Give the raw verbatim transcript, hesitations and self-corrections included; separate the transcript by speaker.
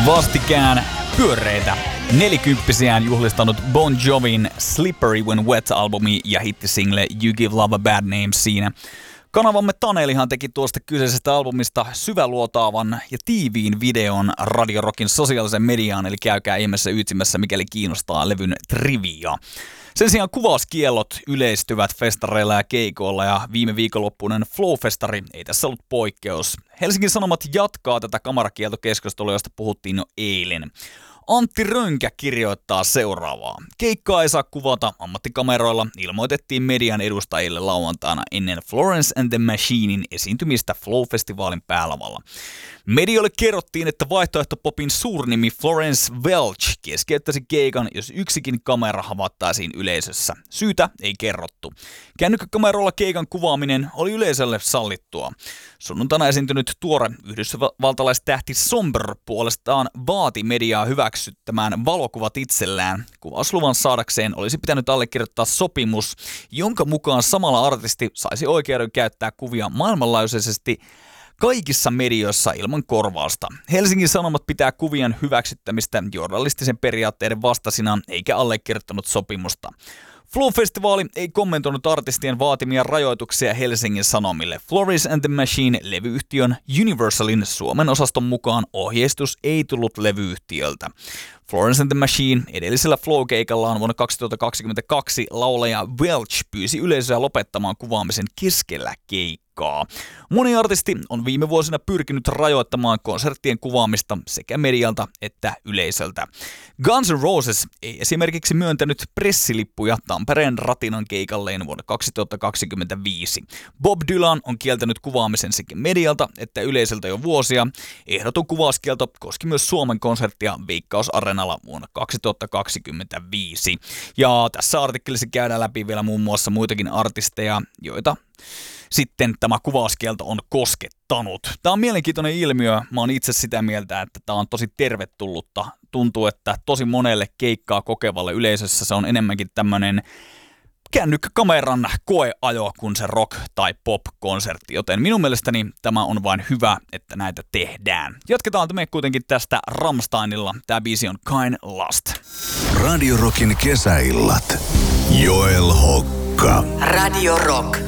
Speaker 1: Vastikään pyöreitä nelikymppisiään juhlistanut Bon Jovin Slippery When Wet-albumi ja hittisingle You Give Love a Bad Name siinä. Kanavamme Tanelihan teki tuosta kyseisestä albumista syväluotaavan ja tiiviin videon Radio Rockin sosiaalisen mediaan, eli käykää ihmeessä ytsimässä, mikäli kiinnostaa levyn trivia. Sen sijaan kuvauskiellot yleistyvät festareilla ja keikoilla, ja viime viikonloppuinen Flow-festari ei tässä ollut poikkeus. Helsingin Sanomat jatkaa tätä kamarakieltokeskustelua, josta puhuttiin jo eilen. Antti Rönkä kirjoittaa seuraavaa. Keikkaa ei saa kuvata ammattikameroilla, ilmoitettiin median edustajille lauantaina ennen Florence and the Machinein esiintymistä Flow-festivaalin päälavalla. Medioille kerrottiin, että vaihtoehtopopin suurnimi Florence Welch keskeyttäisi keikan, jos yksikin kamera havattaisiin yleisössä. Syytä ei kerrottu. Kännykkäkameroilla keikan kuvaaminen oli yleisölle sallittua. Sunnuntaina esiintynyt tuore yhdysvaltalaistähti Somber puolestaan vaati mediaa hyväksyttämään valokuvat itsellään. Kuvausluvan saadakseen olisi pitänyt allekirjoittaa sopimus, jonka mukaan samalla artisti saisi oikeuden käyttää kuvia maailmanlaajuisesti kaikissa medioissa ilman korvausta. Helsingin Sanomat pitää kuvien hyväksyttämistä journalistisen periaatteiden vastasina eikä allekirjoittanut sopimusta. Flow-festivaali ei kommentoinut artistien vaatimia rajoituksia Helsingin Sanomille. Florence and the Machine -levyyhtiön Universalin Suomen osaston mukaan ohjeistus ei tullut levyyhtiöltä. Florence and the Machine edellisellä Flow-keikallaan vuonna kaksituhattakaksikymmentäkaksi laulaja Welch pyysi yleisöä lopettamaan kuvaamisen keskellä keikkaa. Moni artisti on viime vuosina pyrkinyt rajoittamaan konserttien kuvaamista sekä medialta että yleisöltä. Guns N' Roses ei esimerkiksi myöntänyt pressilippuja Tampereen Ratinan keikalleen vuonna kaksituhattakaksikymmentäviisi. Bob Dylan on kieltänyt kuvaamisen sekä medialta että yleisöltä jo vuosia. Ehdoton kuvauskielto koski myös Suomen konserttia Veikkaus-areenalla vuonna kaksituhattakaksikymmentäviisi. Ja tässä artikkelissa käydään läpi vielä muun muassa muitakin artisteja, joita sitten tämä kuvauskielto on koskettanut. Tämä on mielenkiintoinen ilmiö. Mä oon itse sitä mieltä, että tämä on tosi tervetullutta. Tuntuu, että tosi monelle keikkaa kokevalle yleisössä se on enemmänkin tämmöinen kännykkäkameran koeajo kuin se rock- tai pop-konsertti, joten minun mielestäni tämä on vain hyvä, että näitä tehdään. Jatketaan me kuitenkin tästä Rammsteinilla. Tämä biisi on Kein Lust.
Speaker 2: Radio Rockin kesäillat. Joel Hokka.
Speaker 3: Radio Rock.